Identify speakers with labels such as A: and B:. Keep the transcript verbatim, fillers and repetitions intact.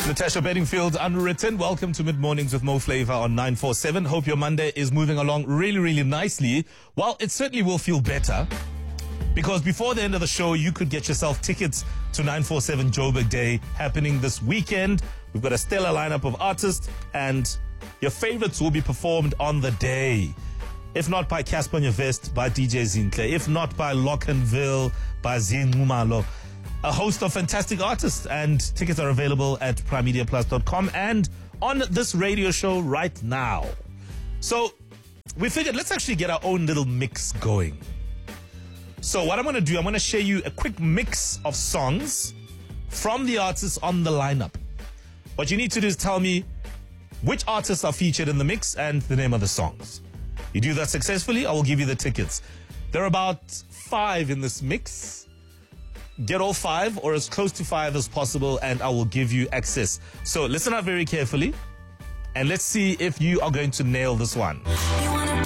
A: Natasha Bedingfield, Unwritten. Welcome to Mid Mornings with Mo Flavor on nine four seven. Hope your Monday is moving along really, really nicely. Well, it certainly will feel better because before the end of the show, you could get yourself tickets to nine four seven Joburg Day happening this weekend. We've got a stellar lineup of artists and your favorites will be performed on the day. If not by Casper Nyovest, by D J Zinhle. If not by Lockenville, by Zin Mumalo. A host of fantastic artists, and tickets are available at prime media plus dot com and on this radio show right now. So we figured let's actually get our own little mix going. So what I'm going to do, I'm going to share you a quick mix of songs from the artists on the lineup. What you need to do is tell me which artists are featured in the mix and the name of the songs. You do that successfully, I will give you the tickets. There are about five in this mix. Get all five or as close to five as possible and I will give you access. So listen up very carefully and let's see if you are going to nail this one.